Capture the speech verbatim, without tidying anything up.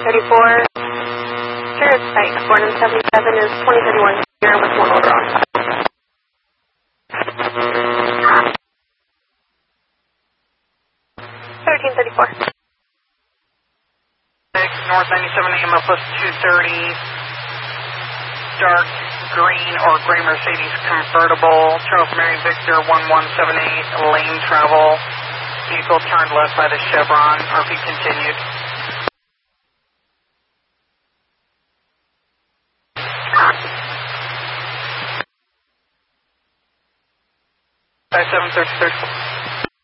thirty-four. Sirius Site, Gordon seventy-seven is twenty thirty-one here with one order on. thirteen thirty-four. North ninety-seven A M L plus two thirty. Dark green or gray Mercedes convertible. Charles Mary Victor one one seven eight. Lane travel. Vehicle turned left by the Chevron. R P continued. Five seven thirty thirty.